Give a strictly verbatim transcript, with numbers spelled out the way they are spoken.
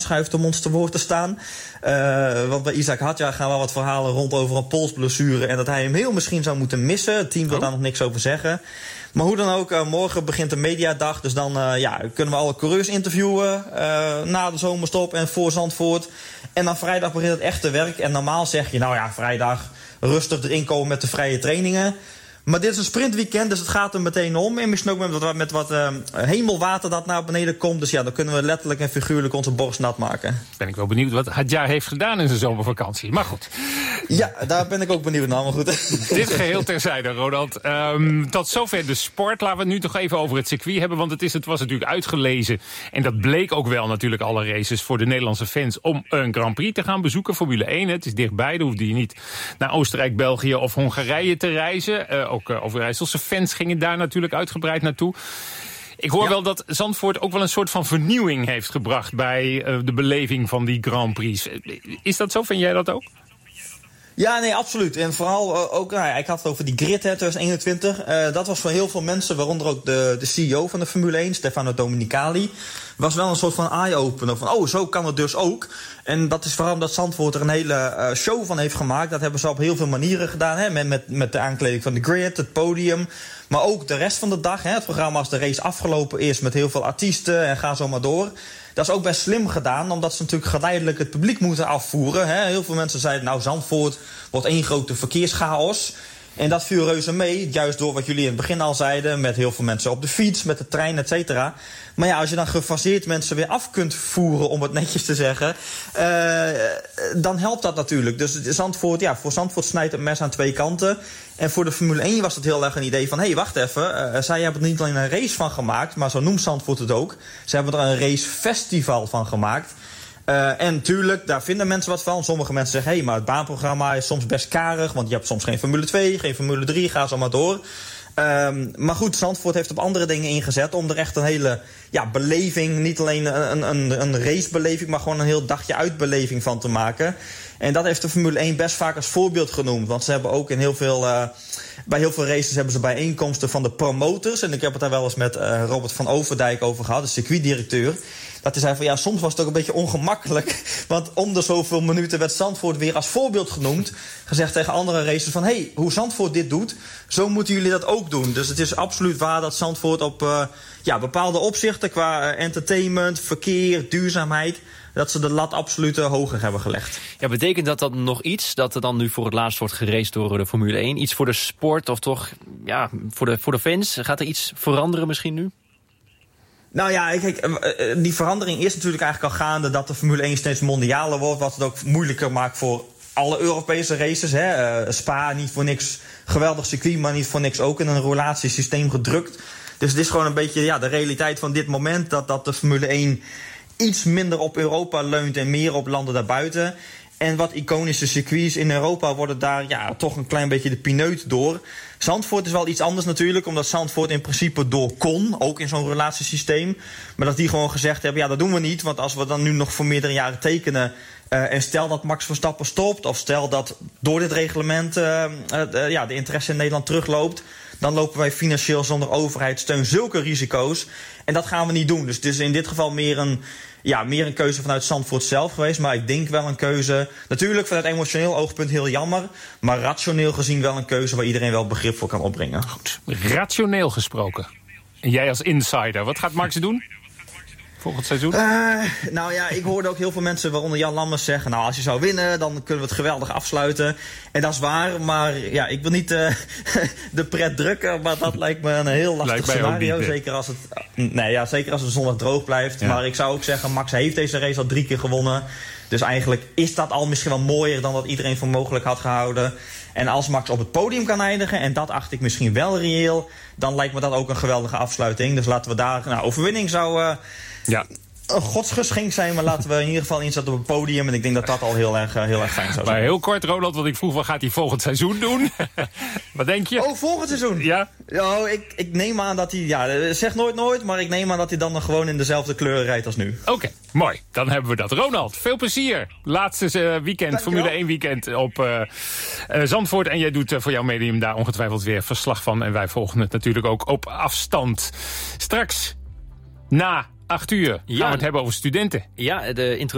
aanschuift om ons te woord te staan. Uh, want bij Isaac Hadjar gaan wel wat verhalen rond over een polsblessure en dat hij hem heel misschien zou moeten missen. Het team wil oh. daar nog niks over zeggen. Maar hoe dan ook, uh, morgen begint de mediadag. Dus dan uh, ja, kunnen we alle coureurs interviewen uh, na de zomerstop en voor Zandvoort. En dan vrijdag begint het echte werk. En normaal zeg je, nou ja, vrijdag rustig erin komen met de vrije trainingen. Maar dit is een sprintweekend, dus het gaat er meteen om. En misschien ook met wat, met wat uh, hemelwater dat naar beneden komt. Dus ja, dan kunnen we letterlijk en figuurlijk onze borst nat maken. Ben ik wel benieuwd wat Hadjar heeft gedaan in zijn zomervakantie. Maar goed. Ja, daar ben ik ook benieuwd naar. Maar goed. Dit geheel terzijde, Ronald. Um, tot zover de sport. Laten we het nu toch even over het circuit hebben. Want het, is, het was natuurlijk uitgelezen. En dat bleek ook wel natuurlijk alle races voor de Nederlandse fans om een Grand Prix te gaan bezoeken. Formule één, het is dichtbij. Dan hoefde je niet naar Oostenrijk, België of Hongarije te reizen. Uh, ook uh, Overijsselse fans gingen daar natuurlijk uitgebreid naartoe. Ik hoor ja. wel dat Zandvoort ook wel een soort van vernieuwing heeft gebracht bij uh, de beleving van die Grand Prix. Is dat zo? Vind jij dat ook? Ja, nee, absoluut. En vooral uh, ook, nou ja, ik had het over die grid, hè, twintig eenentwintig. Uh, dat was voor heel veel mensen, waaronder ook de, de C E O van de Formule één, Stefano Domenicali, was wel een soort van eye-opener. Van, oh, zo kan het dus ook. En dat is vooral omdat Zandvoort er een hele uh, show van heeft gemaakt. Dat hebben ze op heel veel manieren gedaan. Hè, met, met, met de aankleding van de grid, het podium. Maar ook de rest van de dag. Hè, het programma als de race afgelopen is met heel veel artiesten en ga zo maar door. Dat is ook best slim gedaan, omdat ze natuurlijk geleidelijk het publiek moeten afvoeren. Hè. Heel veel mensen zeiden, nou, Zandvoort wordt één grote verkeerschaos. En dat viel reuze mee, juist door wat jullie in het begin al zeiden, met heel veel mensen op de fiets, met de trein, et cetera. Maar ja, als je dan gefaseerd mensen weer af kunt voeren, om het netjes te zeggen, uh, dan helpt dat natuurlijk. Dus Zandvoort, ja, voor Zandvoort snijdt het mes aan twee kanten. En voor de Formule één was het heel erg een idee van, hé, hey, wacht even, uh, zij hebben er niet alleen een race van gemaakt, maar zo noemt Zandvoort het ook. Ze hebben er een racefestival van gemaakt. Uh, en tuurlijk, daar vinden mensen wat van. Sommige mensen zeggen, hé, hey, maar het baanprogramma is soms best karig, want je hebt soms geen Formule twee, geen Formule drie, ga zo maar door. Um, maar goed, Zandvoort heeft op andere dingen ingezet om er echt een hele ja, beleving, niet alleen een, een, een racebeleving, maar gewoon een heel dagje uitbeleving van te maken. En dat heeft de Formule één best vaak als voorbeeld genoemd. Want ze hebben ook in heel veel, uh, bij heel veel races hebben ze bijeenkomsten van de promoters. En ik heb het daar wel eens met uh, Robert van Overdijk over gehad, de circuitdirecteur. Dat hij zei van ja, soms was het ook een beetje ongemakkelijk. Want om de zoveel minuten werd Zandvoort weer als voorbeeld genoemd. Gezegd tegen andere racers van hé, hey, hoe Zandvoort dit doet, zo moeten jullie dat ook doen. Dus het is absoluut waar dat Zandvoort op uh, ja, bepaalde opzichten qua uh, entertainment, verkeer, duurzaamheid, dat ze de lat absoluut uh, hoger hebben gelegd. Ja, betekent dat dan nog iets? Dat er dan nu voor het laatst wordt geraced door de Formule één? Iets voor de sport of toch ja, voor, de, voor de fans? Gaat er iets veranderen misschien nu? Nou ja, kijk, die verandering is natuurlijk eigenlijk al gaande dat de Formule één steeds mondialer wordt, wat het ook moeilijker maakt voor alle Europese races. Hè. Uh, Spa niet voor niks geweldig circuit, maar niet voor niks ook in een relatiesysteem gedrukt. Dus het is gewoon een beetje ja, de realiteit van dit moment, dat, dat de Formule één iets minder op Europa leunt en meer op landen daarbuiten. En wat iconische circuits in Europa worden daar ja, toch een klein beetje de pineut door. Zandvoort is wel iets anders natuurlijk, omdat Zandvoort in principe door kon, ook in zo'n relatiesysteem. Maar dat die gewoon gezegd hebben, ja, dat doen we niet, want als we dan nu nog voor meerdere jaren tekenen, uh, en stel dat Max Verstappen stopt, of stel dat door dit reglement uh, uh, uh, ja, de interesse in Nederland terugloopt, dan lopen wij financieel zonder overheidssteun zulke risico's. En dat gaan we niet doen. Dus het is in dit geval meer een, ja, meer een keuze vanuit Zandvoort zelf geweest. Maar ik denk wel een keuze, natuurlijk vanuit emotioneel oogpunt heel jammer, maar rationeel gezien wel een keuze waar iedereen wel begrip voor kan opbrengen. Goed, rationeel gesproken. En jij als insider, wat gaat Max doen volgend seizoen? Uh, nou ja, ik hoorde ook heel veel mensen, waaronder Jan Lammers, zeggen, nou, als je zou winnen, dan kunnen we het geweldig afsluiten. En dat is waar, maar ja, ik wil niet uh, de pret drukken, maar dat lijkt me een heel lastig scenario. Niet, zeker als het, nee, ja, zeker als het zondag droog blijft. Ja. Maar ik zou ook zeggen, Max heeft deze race al drie keer gewonnen. Dus eigenlijk is dat al misschien wel mooier dan wat iedereen voor mogelijk had gehouden. En als Max op het podium kan eindigen, en dat acht ik misschien wel reëel, dan lijkt me dat ook een geweldige afsluiting. Dus laten we daar, nou, overwinning zou Uh, ja. een godsgeschenk zijn, maar laten we in ieder geval inzetten op het podium. En ik denk dat dat al heel erg, heel erg fijn zou zijn. Maar heel kort, Ronald, want ik vroeg, wat gaat hij volgend seizoen doen? Wat denk je? Oh, volgend seizoen? Ja. Oh, ik, ik neem aan dat hij, ja, zeg nooit nooit, maar ik neem aan dat hij dan nog gewoon in dezelfde kleuren rijdt als nu. Oké, okay, mooi. Dan hebben we dat. Ronald, veel plezier. Laatste uh, weekend, Dank Formule één weekend op uh, uh, Zandvoort. En jij doet uh, voor jouw medium daar ongetwijfeld weer verslag van. En wij volgen het natuurlijk ook op afstand. Straks, na acht uur, gaan ja. we het hebben over studenten. Ja, de